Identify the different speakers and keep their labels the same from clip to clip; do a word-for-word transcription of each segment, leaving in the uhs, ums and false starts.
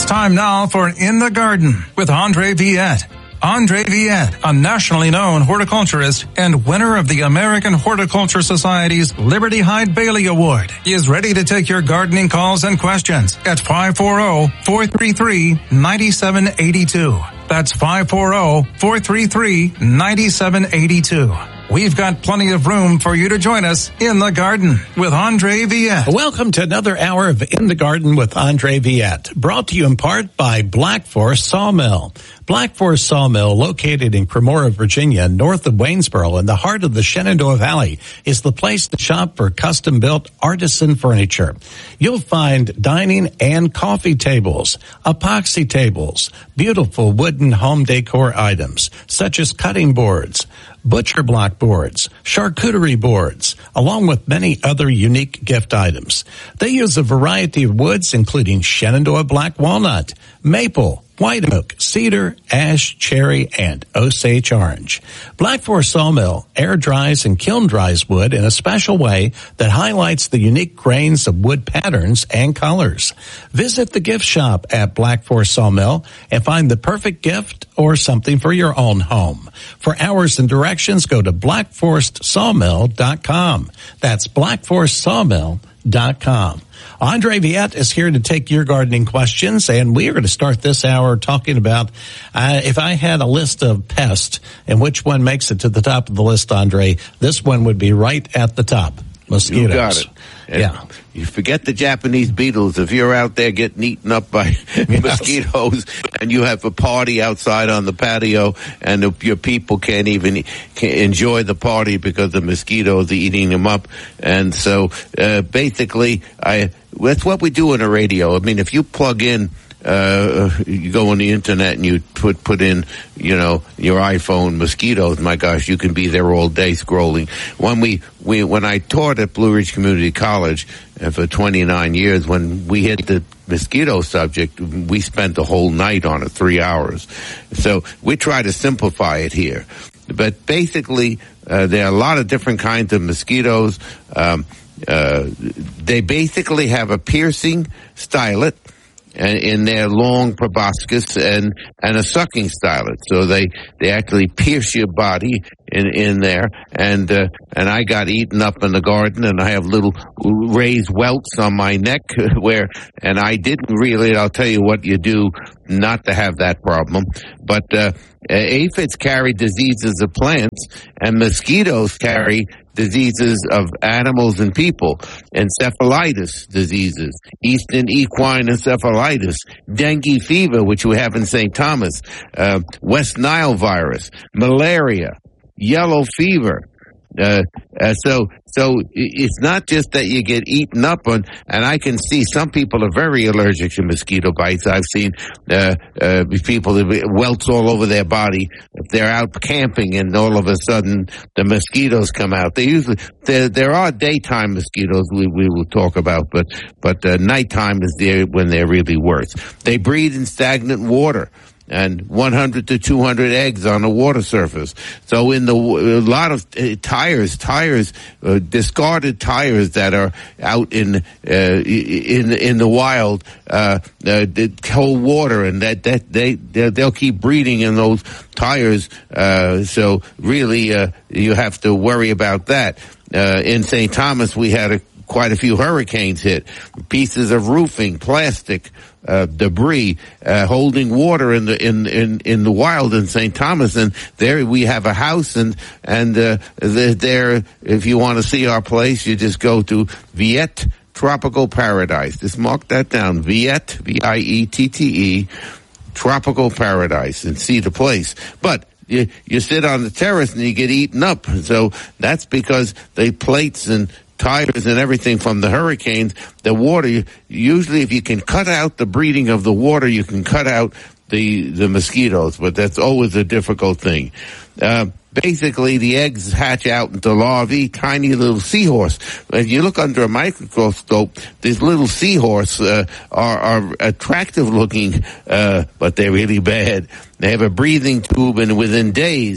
Speaker 1: It's time now for In the Garden with Andre Viette. Andre Viette, a nationally known horticulturist and winner of the American Horticulture Society's Liberty Hyde Bailey Award, is ready to take your gardening calls and questions at five four zero, four three three, nine seven eight two. That's five four zero, four three three, nine seven eight two. We've got plenty of room for you to join us in the garden with Andre Viette.
Speaker 2: Welcome to another hour of In the Garden with Andre Viette, brought to you in part by Black Forest Sawmill. Black Forest Sawmill, located in Cremora, Virginia, north of Waynesboro, in the heart of the Shenandoah Valley, is the place to shop for custom-built artisan furniture. You'll find dining and coffee tables, epoxy tables, beautiful wooden home decor items, such as cutting boards, butcher block boards, charcuterie boards, along with many other unique gift items. They use a variety of woods, including Shenandoah black walnut, maple, white oak, cedar, ash, cherry, and Osage orange. Black Forest Sawmill air dries and kiln dries wood in a special way that highlights the unique grains of wood patterns and colors. Visit the gift shop at Black Forest Sawmill and find the perfect gift or something for your own home. For hours and directions, go to black forest sawmill dot com. That's black forest sawmill dot com. Andre Viette is here to take your gardening questions, and we are going to start this hour talking about uh, if I had a list of pests and which one makes it to the top of the list, Andre, this one would be right at the top. Mosquitoes.
Speaker 3: You got it. And
Speaker 2: yeah.
Speaker 3: You forget the Japanese beetles. If you're out there getting eaten up by yes. mosquitoes and you have a party outside on the patio and the, your people can't even can enjoy the party because the mosquitoes are eating them up. And so uh, basically, I that's what we do on the radio. I mean, if you plug in, Uh, you go on the internet and you put, put in, you know, your iPhone mosquitoes, my gosh, you can be there all day scrolling. When we, we, when I taught at Blue Ridge Community College uh, for twenty-nine years, when we hit the mosquito subject, we spent the whole night on it, three hours. So we try to simplify it here. But basically, uh, there are a lot of different kinds of mosquitoes. Um, uh, they basically have a piercing stylet in their long proboscis and and a sucking stylet, so they they actually pierce your body in in there. And uh, and I got eaten up in the garden, and I have little raised welts on my neck where, and I didn't really. I'll tell you what you do not to have that problem, but uh, aphids carry diseases of plants, and mosquitoes carry diseases of animals and people. Encephalitis diseases, eastern equine encephalitis, dengue fever, which we have in Saint Thomas, uh, West Nile virus, malaria, yellow fever. Uh, uh, so, so it's not just that you get eaten up on, and I can see some people are very allergic to mosquito bites. I've seen, uh, uh, people that welts all over their body. If they're out camping and all of a sudden the mosquitoes come out. They usually, there, there are daytime mosquitoes we, we will talk about, but, but, uh, nighttime is there when they're really worse. They breed in stagnant water. And one hundred to two hundred eggs on the water surface. So in the, a lot of uh, tires, tires, uh, discarded tires that are out in, uh, in, in the wild, uh, uh, they hold water, and that, that, they, they'll keep breeding in those tires. Uh, so really, uh, you have to worry about that. Uh, in Saint Thomas, we had a, quite a few hurricanes hit. Pieces of roofing, plastic, Uh, debris, uh, holding water in the, in, in, in the wild in Saint Thomas. And there we have a house, and, and, uh, there, if you want to see our place, you just go to Viette Tropical Paradise. Just mark that down. Viette, V I E T T E, Tropical Paradise, and see the place. But, You, you sit on the terrace and you get eaten up. So that's because the plates and tires and everything from the hurricanes, the water, usually if you can cut out the breeding of the water, you can cut out the, the mosquitoes, but that's always a difficult thing. Uh, basically the eggs hatch out into larvae, tiny little seahorse. If you look under a microscope, these little seahorse, uh, are, are attractive looking, uh, but they're really bad. They have a breathing tube, and within days,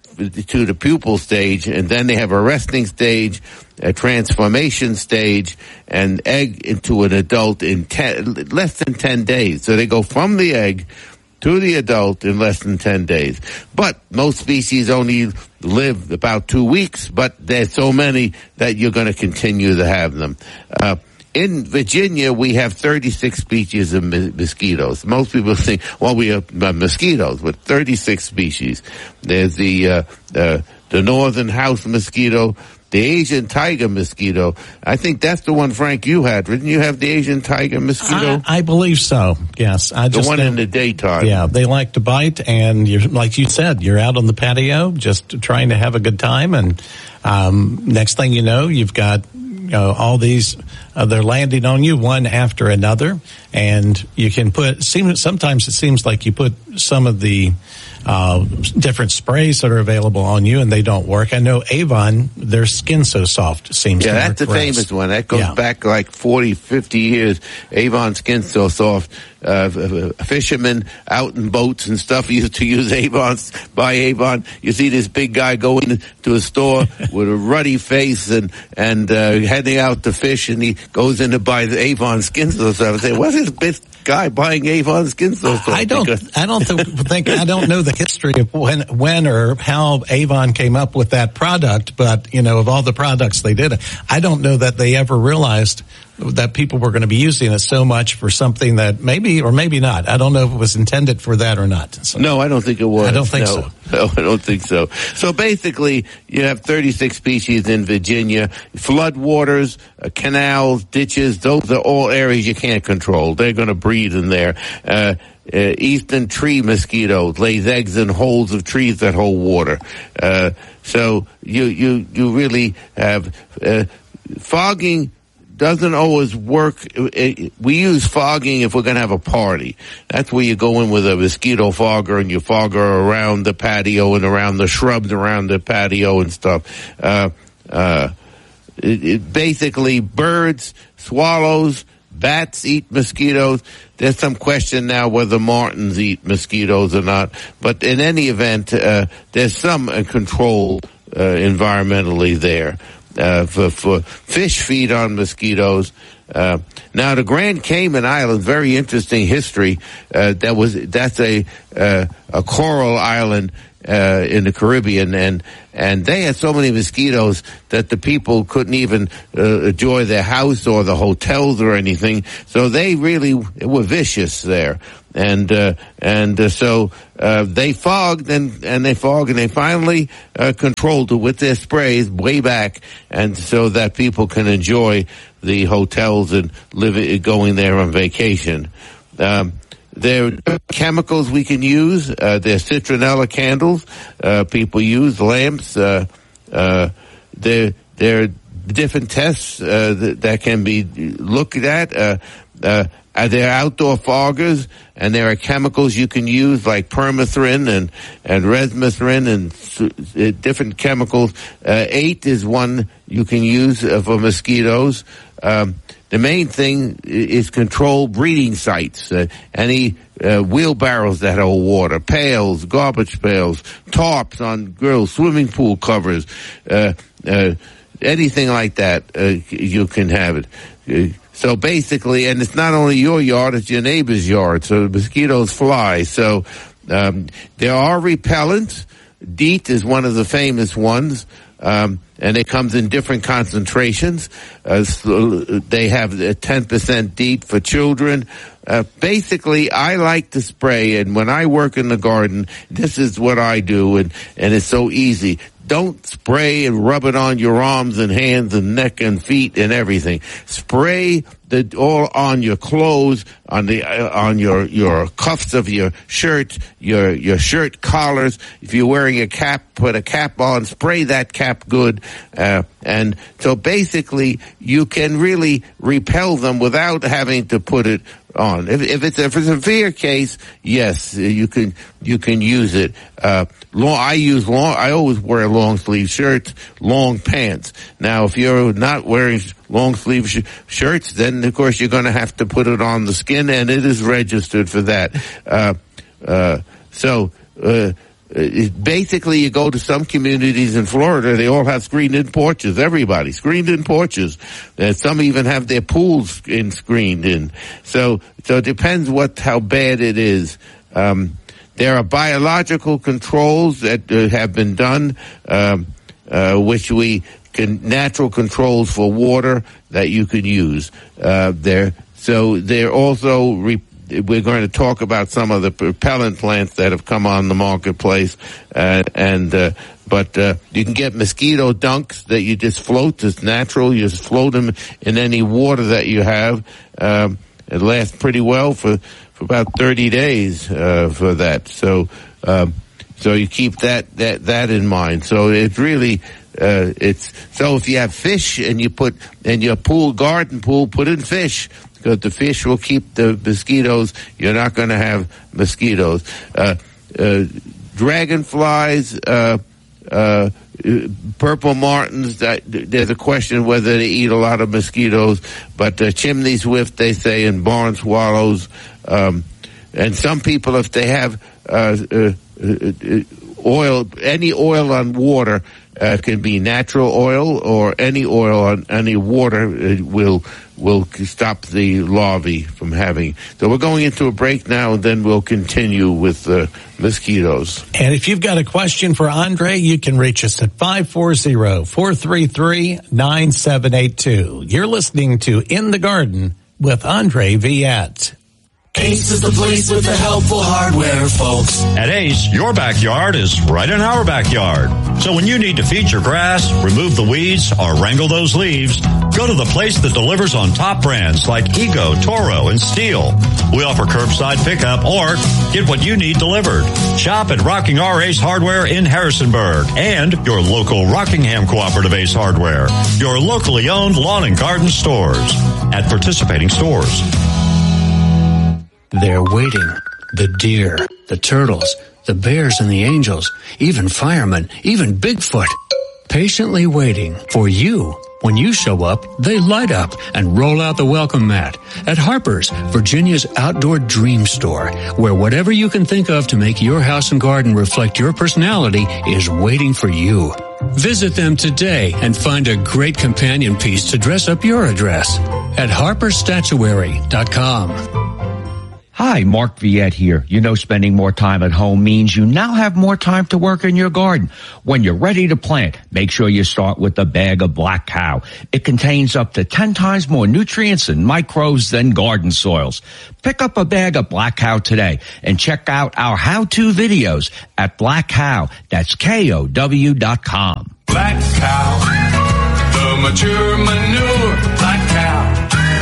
Speaker 3: to the pupal stage, and then they have a resting stage, a transformation stage, and egg into an adult in ten, less than ten days. So they go from the egg to the adult in less than ten days. But most species only live about two weeks, but there's so many that you're going to continue to have them. Uh, in Virginia, we have thirty-six species of mosquitoes. Most people think, well, we have uh, mosquitoes, but thirty-six species. There's the, uh, uh, the northern house mosquito, the Asian tiger mosquito. I think that's the one, Frank, you had. Didn't you have the Asian tiger mosquito?
Speaker 2: I, I believe so, yes. I
Speaker 3: the
Speaker 2: just
Speaker 3: one
Speaker 2: know,
Speaker 3: in the daytime.
Speaker 2: Yeah, they like to bite, and you're, like you said, you're out on the patio just trying to have a good time, and um, next thing you know, you've got you know, all these, uh, they're landing on you one after another, and you can put, seem, sometimes it seems like you put some of the uh, different sprays that are available on you and they don't work. I know Avon, their Skin So Soft seems
Speaker 3: yeah,
Speaker 2: to work.
Speaker 3: Yeah, that's the famous one. That goes
Speaker 2: yeah.
Speaker 3: back like forty, fifty years. Avon Skin So Soft. Uh, fishermen out in boats and stuff used to use Avon, buy Avon. You see this big guy go into a store with a ruddy face and, and, uh, heading out to fish, and he goes in to buy the Avon Skin So Soft. I say, what's this big guy buying Avon Skin So Soft?
Speaker 2: I don't, because I don't th- think, I don't know the history of when, when or how Avon came up with that product, but, you know, of all the products they did, I don't know that they ever realized that people were going to be using it so much for something that maybe or maybe not. I don't know if it was intended for that or not. So,
Speaker 3: no, I don't think it was.
Speaker 2: I don't think
Speaker 3: no.
Speaker 2: so.
Speaker 3: No, I don't think so. So basically, you have thirty-six species in Virginia. Flood waters, uh, canals, ditches, those are all areas you can't control. They're going to breed in there. Uh, uh, eastern tree mosquitoes lays eggs in holes of trees that hold water. Uh, so you, you, you really have, uh, fogging doesn't always work. We use fogging if we're going to have a party. That's where you go in with a mosquito fogger and you fogger around the patio and around the shrubs around the patio and stuff. Uh, uh, it, it basically birds, swallows, bats eat mosquitoes. There's some question now whether martins eat mosquitoes or not. But in any event, uh, there's some uh, control uh, environmentally there. Uh, for, for fish feed on mosquitoes. Uh, now the Grand Cayman Islands, very interesting history. Uh, that was, that's a, uh, a coral island, uh, in the Caribbean, and, and they had so many mosquitoes that the people couldn't even, uh, enjoy their house or the hotels or anything. So they really were vicious there. And, uh, and, uh, so, uh, they fogged and, and they fogged and they finally, uh, controlled it with their sprays way back. And so that people can enjoy the hotels and live, going there on vacation. Um, there are chemicals we can use. Uh, there's citronella candles, uh, people use lamps, uh, uh, there, there are different tests, uh, that, that can be looked at, uh, uh, Uh, there are outdoor foggers, and there are chemicals you can use like permethrin and, and resmethrin and uh, different chemicals. Uh, eight is one you can use uh, for mosquitoes. Um, the main thing is control breeding sites. Uh, any uh, wheelbarrows that hold water, pails, garbage pails, tarps on grills, swimming pool covers, uh, uh, anything like that, uh, you can have it. Uh, So basically, and it's not only your yard, it's your neighbor's yard, so the mosquitoes fly. So um, there are repellents. DEET is one of the famous ones, um, and it comes in different concentrations. Uh, so they have a ten percent DEET for children. Uh, basically, I like to spray, and when I work in the garden, this is what I do, and, and it's so easy. Don't spray and rub it on your arms and hands and neck and feet and everything. Spray the all on your clothes, on the uh, on your your cuffs of your shirt, your your shirt collars. If you're wearing a cap, put a cap on. Spray that cap good, uh, and so basically you can really repel them without having to put it on. If, if it's a severe case, yes, you can you can use it. Uh, long, I use long. I always wear long sleeve shirts, long pants. Now, if you're not wearing long sleeve sh- shirts, then of course you're going to have to put it on the skin, and it is registered for that. Uh, uh, so. Uh, it, basically, you go to some communities in Florida, they all have screened-in porches. Everybody screened-in porches. Uh, some even have their pools in screened in. So, so it depends what how bad it is. Um, there are biological controls that uh, have been done, um, uh, which we can natural controls for water that you can use uh, there. So they're also. Re- We're going to talk about some of the propellant plants that have come on the marketplace, uh, and uh, but uh, you can get mosquito dunks that you just float. It's natural. You just float them in any water that you have. Um, it lasts pretty well for, for about thirty days uh, for that. So um, so you keep that that that in mind. So it's really. Uh, it's so if you have fish and you put in your pool, garden pool, put in fish. Because the fish will keep the mosquitoes. You're not going to have mosquitoes. Uh, uh, dragonflies, uh, uh, purple martins, that, there's a question whether they eat a lot of mosquitoes. But uh, chimney swift, they say, and barn swallows. Um, and some people, if they have uh, uh, uh, oil, any oil on water, uh, can be natural oil or any oil on any water uh, will will stop the larvae from having. So we're going into a break now, and then we'll continue with uh, mosquitoes.
Speaker 2: And if you've got a question for Andre, you can reach us at five four zero, four three three, nine seven eight two. You're listening to In the Garden with Andre Viette.
Speaker 4: Ace is the place with the helpful hardware, folks.
Speaker 5: At Ace, your backyard is right in our backyard. So when you need to feed your grass, remove the weeds, or wrangle those leaves, go to the place that delivers on top brands like Ego, Toro, and Steel. We offer curbside pickup or get what you need delivered. Shop at Rocking R Ace Hardware in Harrisonburg and your local Rockingham Cooperative Ace Hardware, your locally owned lawn and garden stores at participating stores.
Speaker 6: They're waiting. The deer, the turtles, the bears and the angels, even firemen, even Bigfoot. Patiently waiting for you. When you show up, they light up and roll out the welcome mat at Harper's, Virginia's outdoor dream store, where whatever you can think of to make your house and garden reflect your personality is waiting for you. Visit them today and find a great companion piece to dress up your address at harpers statuary dot com.
Speaker 7: Hi, Mark Viette here. You know, spending more time at home means you now have more time to work in your garden. When you're ready to plant, make sure you start with a bag of Black Cow. It contains up to ten times more nutrients and microbes than garden soils. Pick up a bag of Black Cow today and check out our how-to videos at Black Cow. That's K O W dot com.
Speaker 4: Black Cow, the mature manure, Black Cow.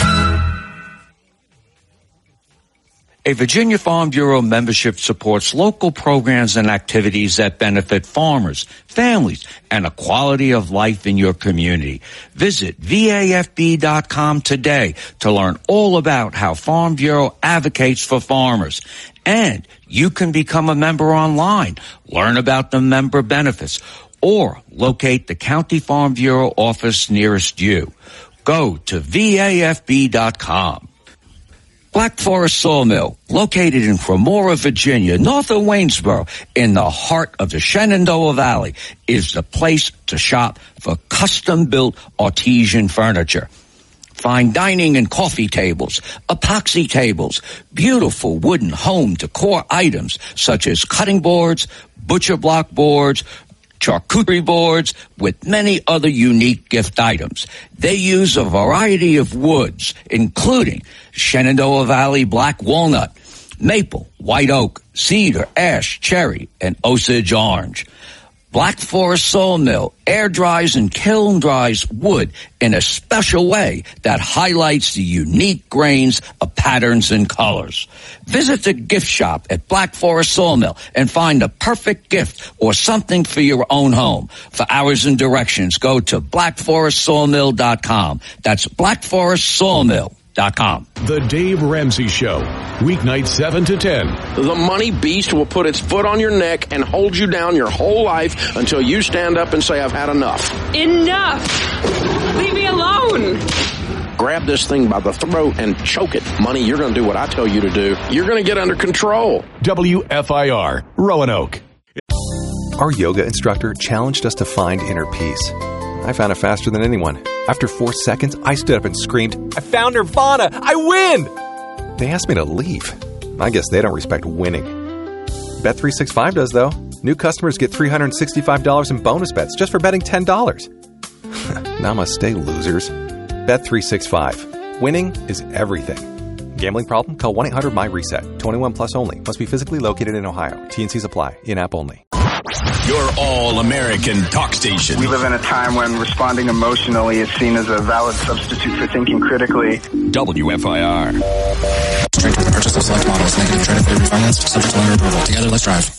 Speaker 7: A Virginia Farm Bureau membership supports local programs and activities that benefit farmers, families, and a quality of life in your community. Visit V A F B dot com today to learn all about how Farm Bureau advocates for farmers. And you can become a member online, learn about the member benefits, or locate the County Farm Bureau office nearest you. Go to V A F B dot com. Black Forest Sawmill, located in Cremora, Virginia, north of Waynesboro, in the heart of the Shenandoah Valley, is the place to shop for custom-built artesian furniture. Fine dining and coffee tables, epoxy tables, beautiful wooden home decor items such as cutting boards, butcher block boards, charcuterie boards, with many other unique gift items. They use a variety of woods, including Shenandoah Valley black walnut, maple, white oak, cedar, ash, cherry, and Osage orange. Black Forest Sawmill air dries and kiln dries wood in a special way that highlights the unique grains of patterns and colors. Visit the gift shop at Black Forest Sawmill and find the perfect gift or something for your own home. For hours and directions, go to black forest sawmill dot com. That's black forest sawmill dot com.
Speaker 8: The Dave Ramsey Show, weeknight seven to ten.
Speaker 9: The money beast will put its foot on your neck and hold you down your whole life until you stand up and say, I've had enough.
Speaker 10: Enough! Leave me alone!
Speaker 9: Grab this thing by the throat and choke it. Money, you're going to do what I tell you to do. You're going to get under control.
Speaker 8: W F I R, Roanoke.
Speaker 11: Our yoga instructor challenged us to find inner peace. I found it faster than anyone. After four seconds, I stood up and screamed, "I found Nirvana! I win!" They asked me to leave. I guess they don't respect winning. Bet three sixty-five does, though. New customers get three hundred sixty-five dollars in bonus bets just for betting ten dollars. Namaste, losers. Bet three sixty-five. Winning is everything. Gambling problem? Call one eight hundred my reset. twenty-one plus only. Must be physically located in Ohio. T N Cs apply. In-app only.
Speaker 12: Your all-American talk station.
Speaker 13: We live in a time when responding emotionally is seen as a valid substitute for thinking critically.
Speaker 12: W F I R.
Speaker 14: Trade for the purchase of select models. Negative trade if they refinance. Subject to lender approval. Together, let's drive.